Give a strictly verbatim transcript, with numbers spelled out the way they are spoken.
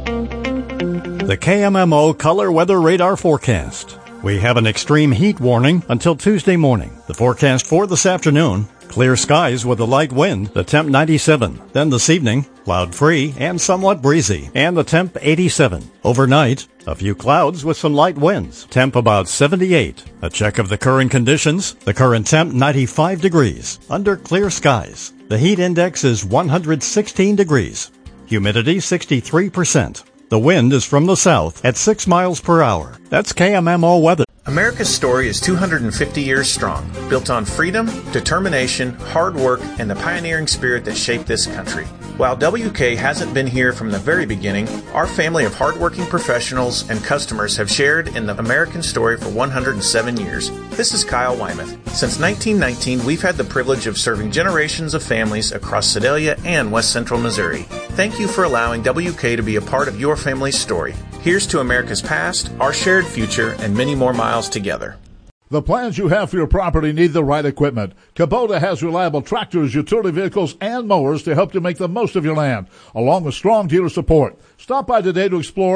The K M M O Color Weather Radar Forecast. We have an extreme heat warning until Tuesday morning. The forecast for this afternoon, clear skies with a light wind, the temp ninety-seven. Then this evening, cloud-free and somewhat breezy, and the temp eighty-seven. Overnight, a few clouds with some light winds, temp about seventy-eight. A check of the current conditions, the current temp ninety-five degrees, under clear skies. The heat index is one hundred sixteen degrees. Humidity sixty-three percent. The wind is from the south at six miles per hour. That's K M M O weather. America's story is two hundred fifty years strong, built on freedom, determination, hard work, and the pioneering spirit that shaped this country. While W K hasn't been here from the very beginning, our family of hardworking professionals and customers have shared in the American story for one hundred seven years. This is Kyle Wymuth. Since nineteen nineteen, we've had the privilege of serving generations of families across Sedalia and West Central Missouri. Thank you for allowing W K to be a part of your family's story. Here's to America's past, our shared future, and many more miles together. The plans you have for your property need the right equipment. Kubota has reliable tractors, utility vehicles, and mowers to help you make the most of your land, along with strong dealer support. Stop by today to explore